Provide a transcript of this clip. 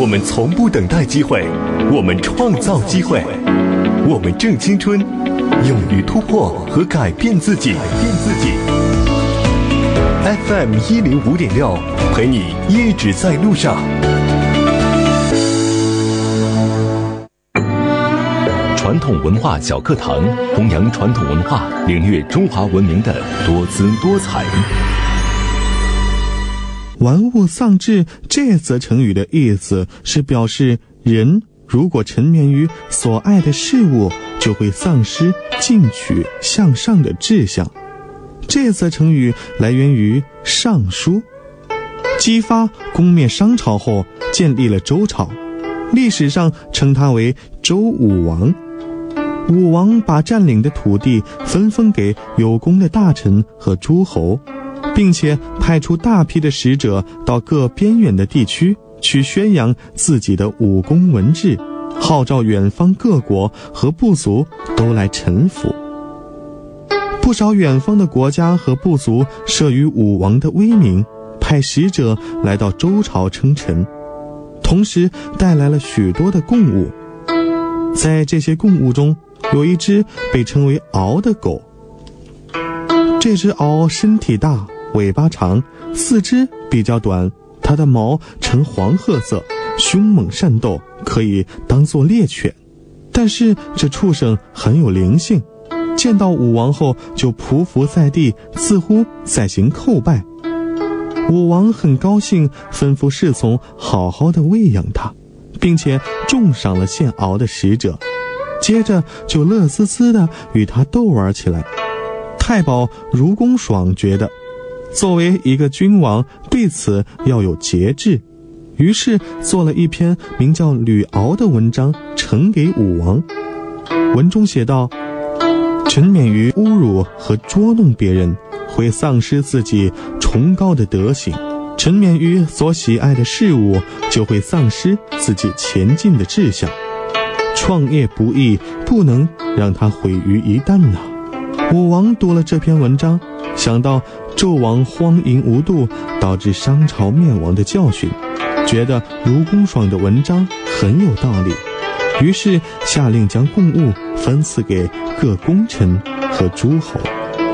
我们从不等待机会，我们创造机会，我们正青春，勇于突破和改变自己。FM 105.6，陪你一直在路上。传统文化小课堂，弘扬传统文化，领略中华文明的多姿多彩。 玩物丧志这则成语的意思是表示人如果沉湎于所爱的事物，就会丧失进取向上的志向。这则成语来源于《尚书》。姬发攻灭商朝后建立了周朝，历史上称他为周武王。武王把占领的土地分封给有功的大臣和诸侯，并且派出大批的使者到各边远的地区去宣扬自己的武功文治，号召远方各国和部族都来臣服。不少远方的国家和部族慑于武王的威名，派使者来到周朝称臣，同时带来了许多的贡物。在这些贡物中，有一只被称为敖的狗。这只敖身体大，尾巴长，四肢比较短，它的毛呈黄褐色，凶猛善斗，可以当作猎犬。但是这畜生很有灵性，见到武王后就匍匐在地，似乎在行叩拜。武王很高兴，吩咐侍从好好的喂养它，并且重赏了献敖的使者，接着就乐滋滋地与他逗玩起来。太保卢公爽觉得作为一个君王对此要有节制，于是做了一篇名叫《吕敖》的文章呈给武王。文中写道：沉湎于侮辱和捉弄别人，会丧失自己崇高的德行；沉湎于所喜爱的事物，就会丧失自己前进的志向。创业不易，不能让它毁于一旦呐。武王读了这篇文章，想到纣王荒淫无度导致商朝灭亡的教训，觉得卢公爽的文章很有道理，于是下令将贡物分赐给各功臣和诸侯。